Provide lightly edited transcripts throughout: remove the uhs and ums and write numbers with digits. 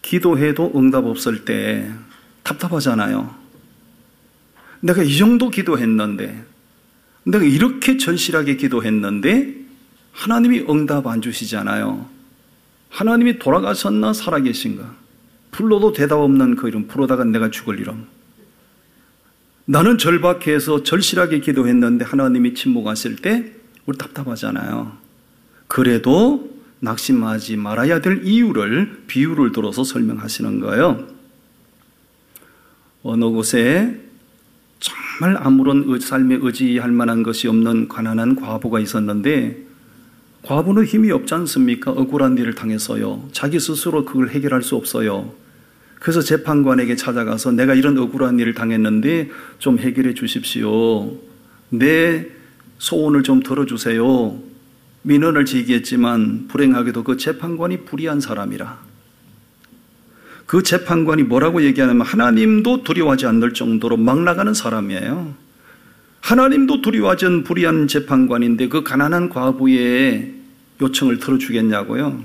기도해도 응답 없을 때 답답하잖아요. 내가 이 정도 기도했는데, 내가 이렇게 절실하게 기도했는데 하나님이 응답 안 주시잖아요. 하나님이 돌아가셨나 살아계신가? 불러도 대답 없는 그 이름, 부르다가 내가 죽을 이름. 나는 절박해서 절실하게 기도했는데 하나님이 침묵하실 때 우리 답답하잖아요. 그래도 낙심하지 말아야 될 이유를, 비유를 들어서 설명하시는 거예요. 어느 곳에 정말 아무런 삶에 의지할 만한 것이 없는 가난한 과부가 있었는데, 과부는 힘이 없지 않습니까? 억울한 일을 당해서요. 자기 스스로 그걸 해결할 수 없어요. 그래서 재판관에게 찾아가서 내가 이런 억울한 일을 당했는데 좀 해결해 주십시오. 내 소원을 좀 들어주세요. 민원을 제기했지만 불행하게도 그 재판관이 불의한 사람이라. 그 재판관이 뭐라고 얘기하냐면 하나님도 두려워하지 않을 정도로 막 나가는 사람이에요. 하나님도 두려워하지 않는 불의한 재판관인데 그 가난한 과부의 요청을 들어주겠냐고요.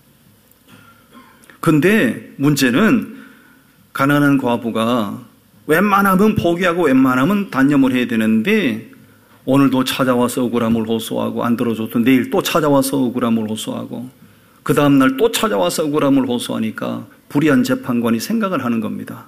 근데 문제는 가난한 과부가 웬만하면 포기하고 웬만하면 단념을 해야 되는데 오늘도 찾아와서 억울함을 호소하고 안 들어줘도 내일 또 찾아와서 억울함을 호소하고 그 다음날 또 찾아와서 억울함을 호소하니까 불의한 재판관이 생각을 하는 겁니다.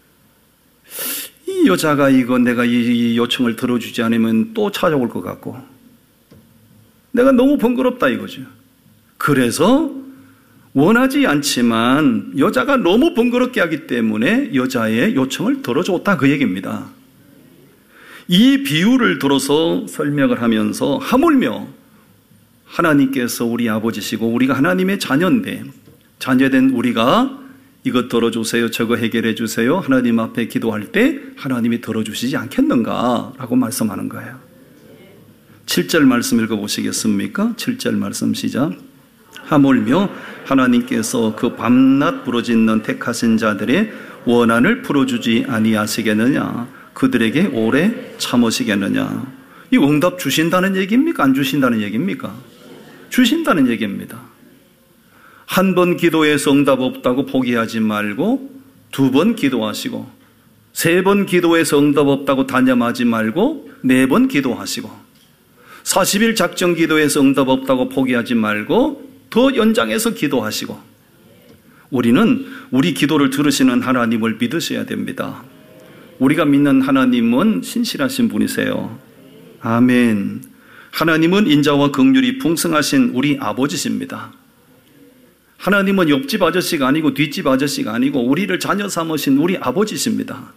이 여자가 이거 내가 이 요청을 들어주지 않으면 또 찾아올 것 같고 내가 너무 번거롭다 이거죠. 그래서 원하지 않지만 여자가 너무 번거롭게 하기 때문에 여자의 요청을 들어줬다 그 얘기입니다. 이 비유를 들어서 설명을 하면서 하물며 하나님께서 우리 아버지시고 우리가 하나님의 자녀인데 자녀된 우리가 이것 들어주세요, 저거 해결해 주세요 하나님 앞에 기도할 때 하나님이 들어주시지 않겠는가라고 말씀하는 거예요. 7절 말씀 읽어보시겠습니까? 7절 말씀 시작. 하물며 하나님께서 그 밤낮 부르짖는 택하신 자들의 원한을 풀어주지 아니하시겠느냐, 그들에게 오래 참으시겠느냐. 이 응답 주신다는 얘기입니까? 안 주신다는 얘기입니까? 주신다는 얘기입니다. 한 번 기도해서 응답 없다고 포기하지 말고 2번 기도하시고 3번 기도해서 응답 없다고 단념하지 말고 4번 기도하시고 40일 작정 기도해서 응답 없다고 포기하지 말고 더 연장해서 기도하시고 우리는 우리 기도를 들으시는 하나님을 믿으셔야 됩니다. 우리가 믿는 하나님은 신실하신 분이세요. 아멘. 하나님은 인자와 긍휼이 풍성하신 우리 아버지십니다. 하나님은 옆집 아저씨가 아니고 뒷집 아저씨가 아니고 우리를 자녀 삼으신 우리 아버지십니다.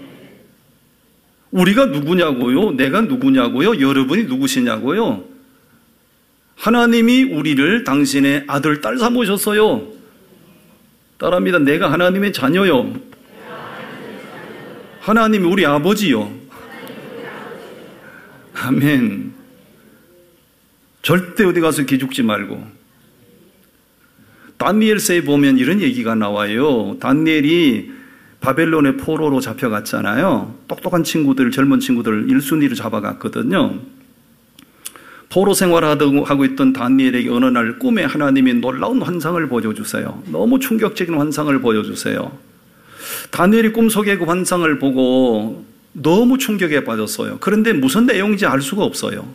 우리가 누구냐고요? 내가 누구냐고요? 여러분이 누구시냐고요? 하나님이 우리를 당신의 아들, 딸 삼으셨어요. 따라합니다. 내가 하나님의 자녀요. 하나님이 우리 아버지요. 아멘. 절대 어디 가서 기죽지 말고. 다니엘서에 보면 이런 얘기가 나와요. 다니엘이 바벨론의 포로로 잡혀갔잖아요. 똑똑한 친구들, 젊은 친구들 1순위로 잡아갔거든요. 포로 생활하고 있던 다니엘에게 어느 날 꿈에 하나님이 놀라운 환상을 보여주세요. 너무 충격적인 환상을 보여주세요. 다니엘이 꿈속에 그 환상을 보고 너무 충격에 빠졌어요. 그런데 무슨 내용인지 알 수가 없어요.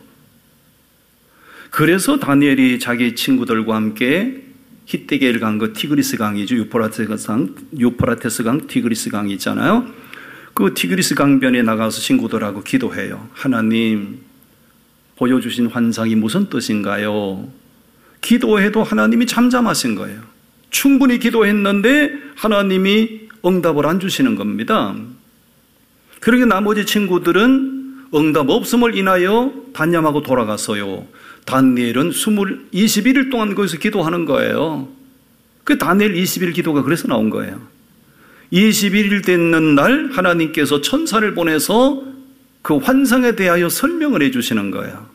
그래서 다니엘이 자기 친구들과 함께 히데겔 강, 그 티그리스 강이죠. 유프라테스 강, 티그리스 강이 있잖아요. 그 티그리스 강변에 나가서 친구들하고 기도해요. 하나님, 보여주신 환상이 무슨 뜻인가요? 기도해도 하나님이 잠잠하신 거예요. 충분히 기도했는데 하나님이 응답을 안 주시는 겁니다. 그러게 나머지 친구들은 응답 없음을 인하여 단념하고 돌아갔어요. 다니엘은 21일 동안 거기서 기도하는 거예요. 그 다니엘 20일 기도가 그래서 나온 거예요. 21일 됐는 날 하나님께서 천사를 보내서 그 환상에 대하여 설명을 해주시는 거예요.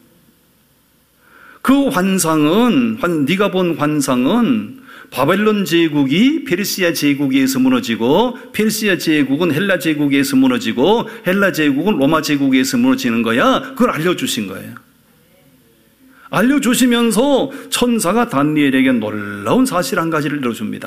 그 환상은, 네가 본 환상은 바벨론 제국이 페르시아 제국에 의해서 무너지고 페르시아 제국은 헬라 제국에 의해서 무너지고 헬라 제국은 로마 제국에 의해서 무너지는 거야. 그걸 알려주신 거예요. 알려주시면서 천사가 다니엘에게 놀라운 사실 한 가지를 들어줍니다.